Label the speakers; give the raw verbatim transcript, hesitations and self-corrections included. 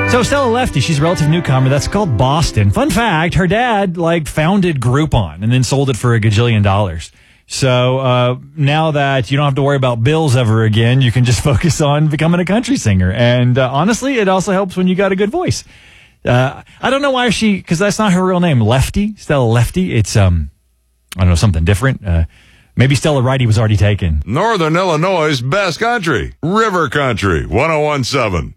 Speaker 1: So Stella Lefty, she's a relative newcomer. That's called Boston. Fun fact, her dad, like, founded Groupon and then sold it for a gajillion dollars. So uh, now that you don't have to worry about bills ever again, you can just focus on becoming a country singer. And uh, honestly, it also helps when you got a good voice. Uh, I don't know why she, because that's not her real name, Lefty, Stella Lefty. It's, um, I don't know, something different. Uh, maybe Stella Righty was already taken.
Speaker 2: Northern Illinois' best country, River Country, one oh one point seven.